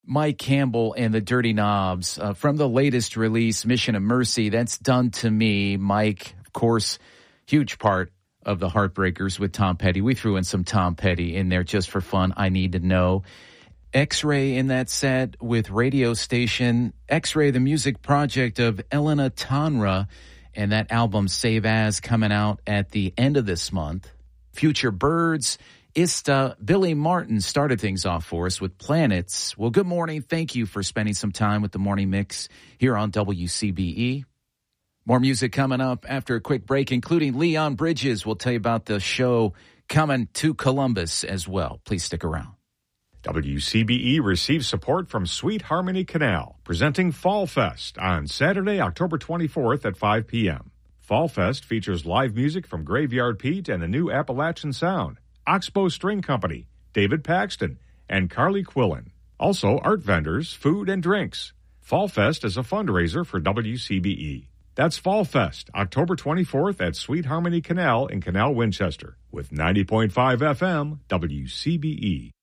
Mike Campbell and the Dirty Knobs from the latest release, Mission of Mercy. That's Done to Me. Mike, of course, huge part of the Heartbreakers with Tom Petty. We threw in some Tom Petty in there just for fun. I Need to Know. X-Ray in that set with Radio Station. X-Ray, the music project of Elena Tanra, and that album Save As coming out at the end of this month. Future Birds, Ista, Billy Martin started things off for us with Planets. Well, good morning. Thank you for spending some time with the Morning Mix here on WCBE. More music coming up after a quick break, including Leon Bridges. We'll tell you about the show coming to Columbus as well. Please stick around. WCBE receives support from Sweet Harmony Canal, presenting Fall Fest on Saturday, October 24th at 5 p.m. Fall Fest features live music from Graveyard Pete and the New Appalachian Sound, Oxbow String Company, David Paxton, and Carly Quillen. Also, art vendors, food, and drinks. Fall Fest is a fundraiser for WCBE. That's Fall Fest, October 24th at Sweet Harmony Canal in Canal, Winchester, with 90.5 FM, WCBE.